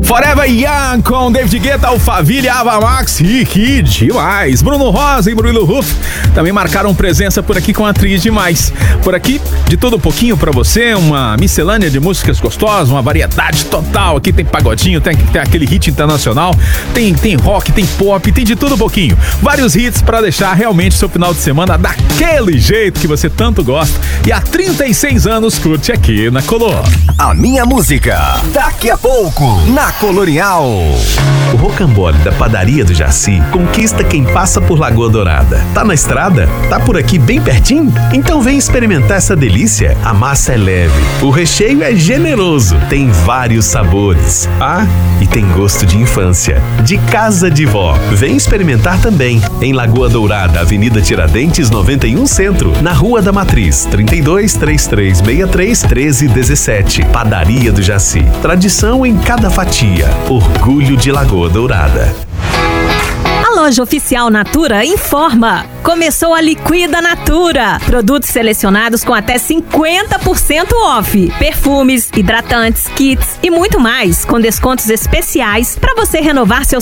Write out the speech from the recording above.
Forever Young com David Guetta, Alphaville, Ava Max, Ricky, demais. Bruno Rosa e Murilo Huff também marcaram presença por aqui com a atriz demais. Por aqui, de tudo um pouquinho pra você, uma miscelânea de músicas gostosas, uma variedade total. Aqui tem pagodinho, tem aquele hit internacional, tem rock, tem pop, tem de tudo um pouquinho. Vários hits pra deixar realmente seu final de semana daquele jeito que você tanto gosta e há 36 anos curte aqui na Color. A minha música, daqui a pouco, na Colonial. O rocambole da Padaria do Jaci conquista quem passa por Lagoa Dourada. Tá na estrada? Tá por aqui bem pertinho? Então vem experimentar essa delícia. A massa é leve, o recheio é generoso, tem vários sabores. Ah, e tem gosto de infância, de casa de vó. Vem experimentar também. Em Lagoa Dourada, Avenida Tiradentes 91 Centro, na Rua da Matriz, 32 3363 1317. Padaria do Jaci. Tradição em cada fatia. Orgulho de Lagoa Dourada. A loja oficial Natura informa. Começou a Liquida Natura. Produtos selecionados com até 50% off. Perfumes, hidratantes, kits e muito mais, com descontos especiais para você renovar seu